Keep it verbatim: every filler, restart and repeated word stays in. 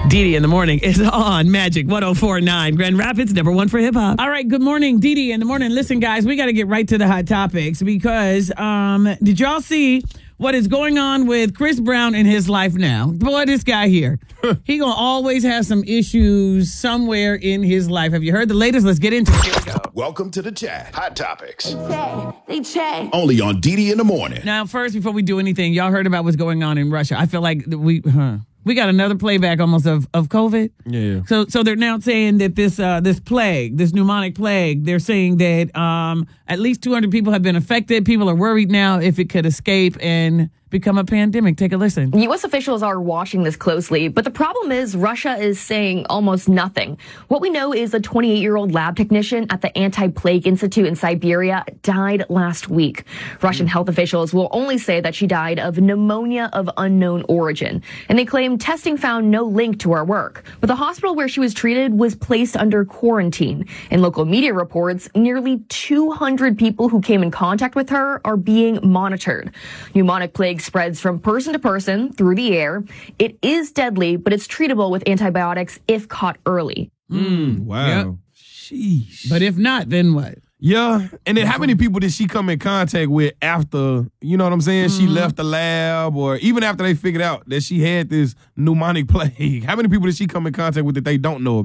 Dee Dee in the morning is on Magic one oh four point nine. Grand Rapids, number one for hip hop. All right, good morning, Dee Dee in the morning. Listen, guys, we got to get right to the hot topics because um, did y'all see what is going on with Chris Brown in his life now? Boy, this guy here, he going to always have some issues somewhere in his life. Have you heard the latest? Let's get into it. Here we go. Welcome to the chat. Hot Topics. They check. Only on Dee Dee in the morning. Now, first, before we do anything, y'all heard about what's going on in Russia. I feel like we... Huh. We got another playback almost of, of COVID. Yeah. So so they're now saying that this uh, this plague, this pneumonic plague, they're saying that um, at least two hundred people have been affected. People are worried now if it could escape and become a pandemic. Take a listen. U S officials are watching this closely, but the problem is Russia is saying almost nothing. What we know is a twenty-eight-year-old lab technician at the Anti-Plague Institute in Siberia died last week. Russian mm. health officials will only say that she died of pneumonia of unknown origin, and they claim testing found no link to her work. But the hospital where she was treated was placed under quarantine. And local media reports nearly two hundred people who came in contact with her are being monitored. Pneumonic plague spreads from person to person through the air. It is deadly, but it's treatable with antibiotics if caught early. Mm, wow. Yep. Sheesh. But if not, then what? Yeah. And then how many people did she come in contact with after, you know what I'm saying, mm-hmm. she left the lab, or even after they figured out that she had this pneumonic plague? How many people did she come in contact with that they don't know about?